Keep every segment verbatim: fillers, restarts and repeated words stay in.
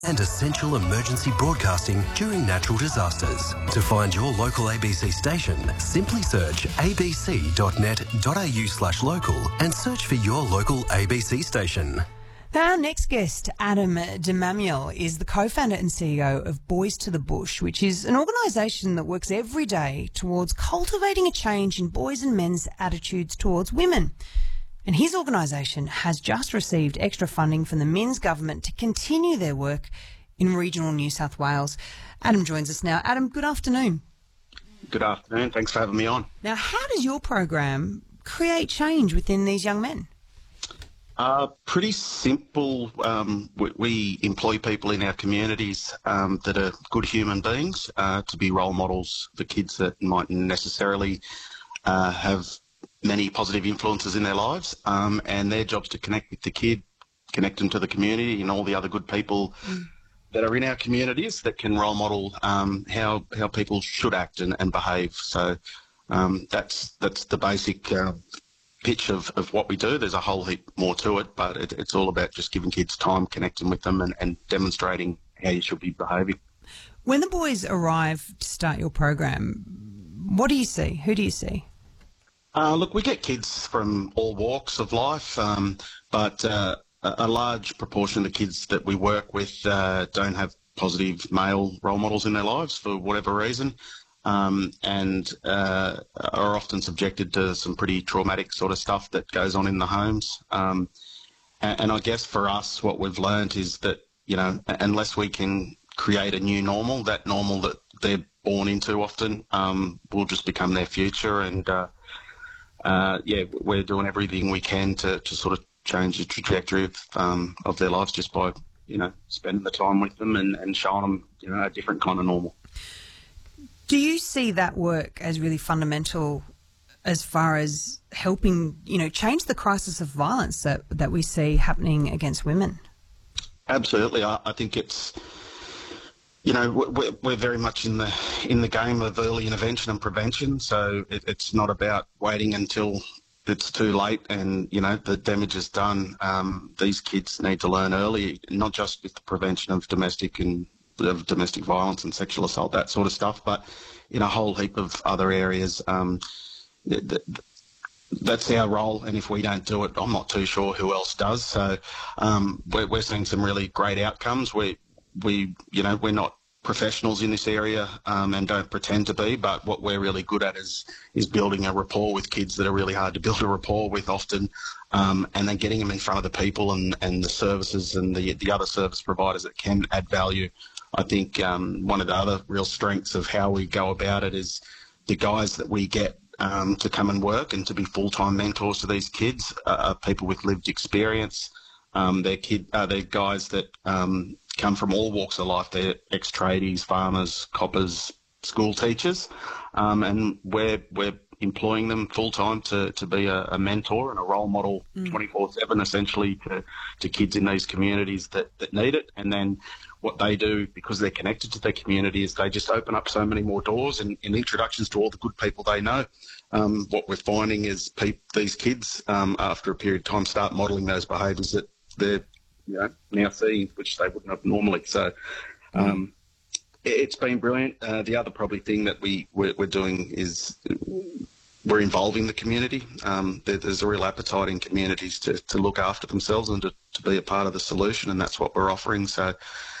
and essential emergency broadcasting during natural disasters. To find your local A B C station, simply search abc.net.au slash local and search for your local A B C station. Now, our next guest, Adam DeMamiel, is the co-founder and C E O of Boys to the Bush, which is an organisation that works every day towards cultivating a change in boys' and men's attitudes towards women. And his organisation has just received extra funding from the Minns government to continue their work in regional New South Wales. Adam joins us now. Adam, good afternoon. Good afternoon. Thanks for having me on. Now, how does your program create change within these young men? Uh, pretty simple. Um, we, we employ people in our communities um, that are good human beings uh, to be role models for kids that mightn't necessarily uh, have many positive influences in their lives, um, and their job's to connect with the kid, connect them to the community and all the other good people mm. that are in our communities that can role model um, how how people should act and, and behave. So um, that's that's the basic uh, pitch of, of what we do. There's a whole heap more to it, but it, it's all about just giving kids time, connecting with them and, and demonstrating how you should be behaving. When the boys arrive to start your program, what do you see? Who do you see? Uh, look, we get kids from all walks of life, um, but uh, a, a large proportion of the kids that we work with uh, don't have positive male role models in their lives for whatever reason. Um, and uh, are often subjected to some pretty traumatic sort of stuff that goes on in the homes. Um, and, and I guess for us, what we've learned is that, you know, unless we can create a new normal, that normal that they're born into often um, will just become their future. And, uh, uh, yeah, we're doing everything we can to, to sort of change the trajectory of, um, of their lives just by, you know, spending the time with them and, and showing them, you know, a different kind of normal. Do you see that work as really fundamental as far as helping, you know, change the crisis of violence that, that we see happening against women? Absolutely. I, I think it's, you know, we're, we're very much in the in the game of early intervention and prevention. So it, it's not about waiting until it's too late and, you know, the damage is done. Um, these kids need to learn early, not just with the prevention of domestic and of domestic violence and sexual assault, that sort of stuff, but in a whole heap of other areas. Um, th- th- that's our role, and if we don't do it, I'm not too sure who else does. So um, we're, we're seeing some really great outcomes. We, we, you know, we're not professionals in this area um, and don't pretend to be, but what we're really good at is is building a rapport with kids that are really hard to build a rapport with often, um, and then getting them in front of the people and, and the services and the the other service providers that can add value. I think um, one of the other real strengths of how we go about it is the guys that we get um, to come and work and to be full-time mentors to these kids uh, are people with lived experience. Um, they're, kid, uh, they're guys that um, come from all walks of life. They're ex-tradies, farmers, coppers, school teachers, um, and we're, we're employing them full-time to, to be a, a mentor and a role model mm. twenty-four seven essentially to, to kids in these communities that, that need it. And then what they do, because they're connected to their community, is they just open up so many more doors and, and introductions to all the good people they know. Um, what we're finding is pe- these kids, um, after a period of time, start modelling those behaviours that they're you know, now seeing, which they wouldn't have normally. So um, it, it's been brilliant. Uh, the other probably thing that we, we're, we're doing is we're involving the community. Um, there, there's a real appetite in communities to, to look after themselves and to, to be a part of the solution, and that's what we're offering. So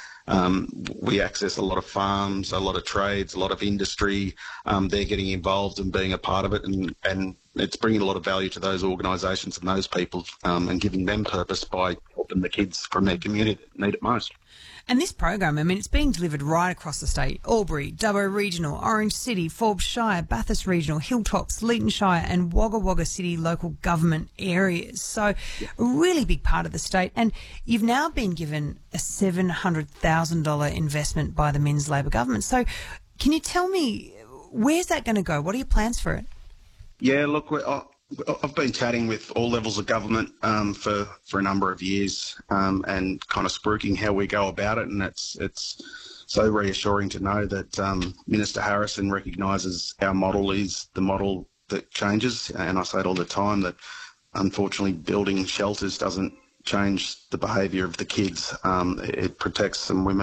Um, we access a lot of farms, a lot of trades, a lot of industry. Um, they're getting involved and being a part of it, and, and it's bringing a lot of value to those organisations and those people um, and giving them purpose by helping the kids from their community that need it most. And this program, I mean, it's being delivered right across the state. Albury, Dubbo Regional, Orange City, Forbes Shire, Bathurst Regional, Hilltops, Leeton Shire and Wagga Wagga City local government areas. So yeah. a really big part of the state. And you've now been given a seven hundred thousand dollars investment by the Minns Labor government. So can you tell me, where's that going to go? What are your plans for it? Yeah, look, we're, uh, I've been chatting with all levels of government um, for, for a number of years um, and kind of spruiking how we go about it, and it's it's so reassuring to know that um, Minister Harrison recognises our model is the model that changes, and I say it all the time that unfortunately building shelters doesn't change the behaviour of the kids. Um, it protects some women